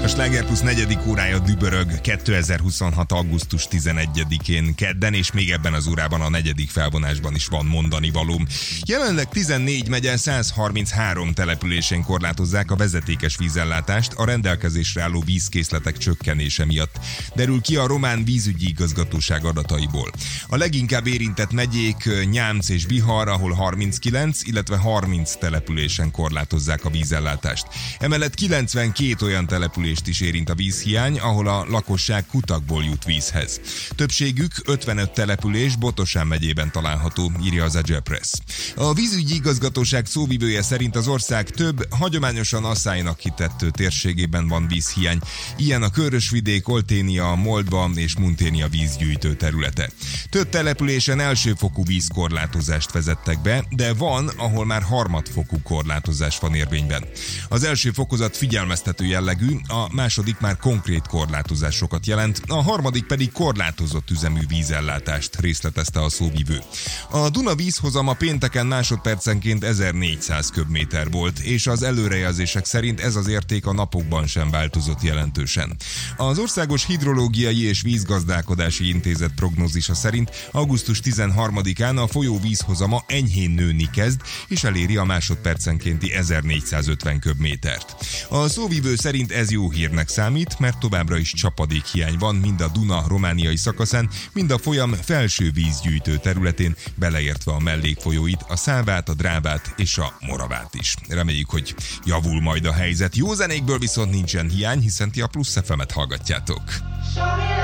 Sláger Plusz 4. órája dübörög 2026. augusztus 11-én kedden, és még ebben az órában a 4. felvonásban is van mondani valóm. Jelenleg 14 megye 133 településen korlátozzák a vezetékes vízellátást a rendelkezésre álló vízkészletek csökkenése miatt. Derül ki a román vízügyi igazgatóság adataiból. A leginkább érintett megyék Nyámc és Bihar, ahol 39, illetve 30 településen korlátozzák a vízellátást. Emellett 92 olyan települést is érint a vízhiány, ahol a lakosság kutakból jut vízhez. Többségük 55 település Botosán megyében található, írja az Agile Press. A vízügyi igazgatóság szóvivője szerint az ország több hagyományosan asszálynak hitett térségében van vízhiány. Ilyen a Körösvidék, Olténia, Moldva és Munténia vízgyűjtő területe. Több településen elsőfokú vízkorlátozást vezettek be, de van, ahol már harmadfokú korlátozás van érvényben. Az első fokozat figyelmeztető jellegű, a második már konkrét korlátozásokat jelent, a harmadik pedig korlátozott üzemű vízellátást, részletezte a szóvivő. A Duna vízhozama pénteken másodpercenként 1400 köbméter volt, és az előrejelzések szerint ez az érték a napokban sem változott jelentősen. Az Országos Hidrológiai és Vízgazdálkodási Intézet prognózisa szerint augusztus 13-án a folyó vízhozama enyhén nőni kezd, és eléri a másodpercenkénti 1450 köbmétert. A szóvivő szerint ez jó hírnek számít, mert továbbra is csapadékhiány van mind a Duna romániai szakaszán, mind a folyam felső vízgyűjtő területén, beleértve a mellékfolyóit, a Szávát, a Drábát és a Moravát is. Reméljük, hogy javul majd a helyzet. Jó zenékből viszont nincsen hiány, hiszen ti a Plusz FM-et hallgatjátok.